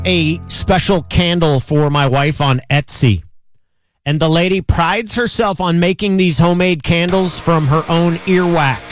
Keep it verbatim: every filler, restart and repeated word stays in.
a special candle for my wife on Etsy. And the lady prides herself on making these homemade candles from her own earwax.